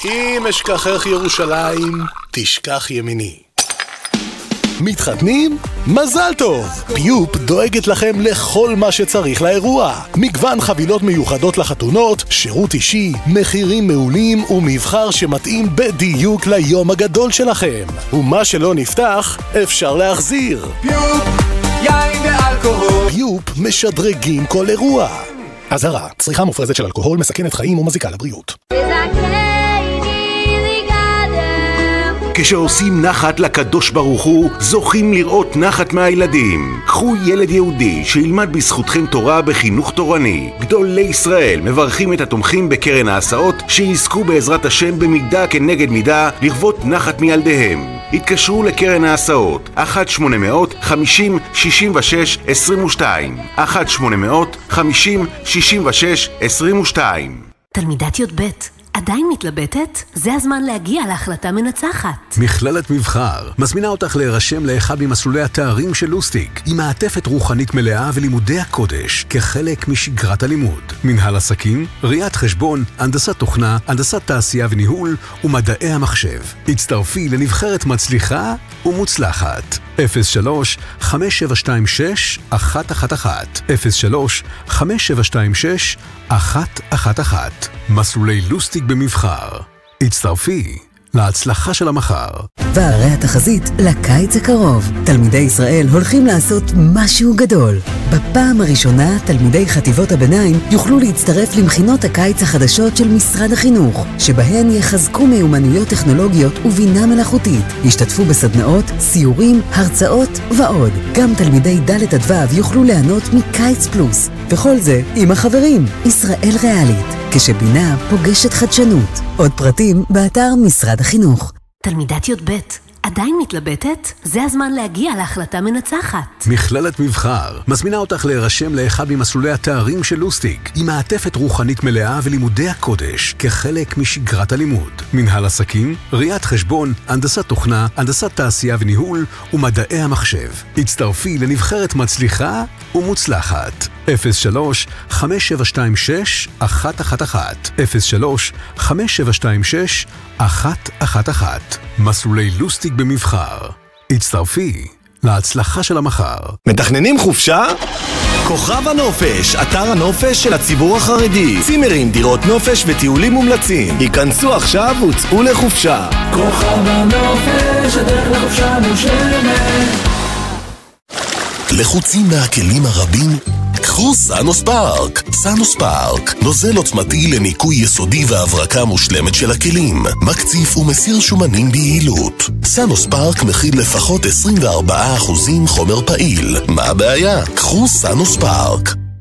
אם אשכחך ירושלים, תשכח ימיני. מתחתנים? מזל טוב! ביופ דואגת לכם לכל מה שצריך לאירוע. מגוון חבילות מיוחדות לחתונות, שירות אישי, מחירים מעולים ומבחר שמתאים בדיוק ליום הגדול שלכם. ומה שלא נפתח, אפשר להחזיר. ביופ, יין ואלכוהול. ביופ משדרגים כל אירוע. אזהרה, צריכה מופרזת של אלכוהול מסכנת חיים ומזיקה לבריאות. כשעושים נחת לקדוש ברוך הוא, זוכים לראות נחת מהילדים. קחו ילד יהודי שילמד בזכותכם תורה בחינוך תורני. גדולי ישראל מברכים את התומכים בקרן ההסעות שיזכו בעזרת השם במידה כנגד מידה לרבות נחת מילדיהם. התקשרו לקרן ההסעות 1-800-50-66-22 1-800-50-66-22. תלמידת י"ב עדיין מתלבטת? זה הזמן להגיע להחלטה מנצחת. מכללת מבחר מזמינה אותך להירשם לאחד ממסלולי התארים של לוסטיק, עם מעטפת רוחנית מלאה ולימודי הקודש כחלק משגרת הלימוד. מנהל עסקים, ראיית חשבון, הנדסת תוכנה, הנדסת תעשייה וניהול ומדעי המחשב. הצטרפי לנבחרת מצליחה ומוצלחת. 03-5726-111 03-5726-111 מסלולי לוסטיק במבחר. הצטרפי להצלחה של המחר. והרי התחזית לקיץ הקרוב. תלמידי ישראל הולכים לעשות משהו גדול. בפעם הראשונה תלמידי חטיבות הביניים יוכלו להצטרף למכינות הקיץ החדשות של משרד החינוך, שבהן יחזקו מיומנויות טכנולוגיות ובינה מלאכותית. ישתתפו בסדנאות, סיורים, הרצאות ועוד. גם תלמידי ד' עד ו' יוכלו ליהנות מקיץ פלוס. וכל זה עם החברים. ישראל ריאלית. כשבינה פוגשת חדשנות. עוד פרטים באתר משרד החינוך. תלמידת י"ב עדיין מתלבטת? זה הזמן להגיע להחלטה מנצחת. מכללת מבחר מזמינה אותך להירשם לאחד ממסלולי התארים של לוסטיק, עם מעטפת רוחנית מלאה ולימודי הקודש כחלק משגרת הלימוד. מנהל עסקים, ראיית חשבון, הנדסת תוכנה, הנדסת תעשייה וניהול ומדעי המחשב. הצטרפי לנבחרת מצליחה ומוצלחת. 03-5726-111 03-5726-111 מסלולי לוסטיק במבחר. הצטרפי להצלחה של המחר. מתכננים חופשה? כוכב הנופש, אתר הנופש של הציבור החרדי. צימרים, דירות נופש וטיולים מומלצים. היכנסו עכשיו וצאו לחופשה. כוכב הנופש, הדרך לחופשה מושלמת. לחוצים מהכלים הרבים? קחו סאנוספארק. סאנוספארק, נוזל עוצמתי לניקוי יסודי והברקה מושלמת של הכלים, מקציף ומסיר שומנים ביעילות. סאנוספארק מכיל לפחות 24% חומר פעיל. מה הבעיה? קחו סאנוספארק.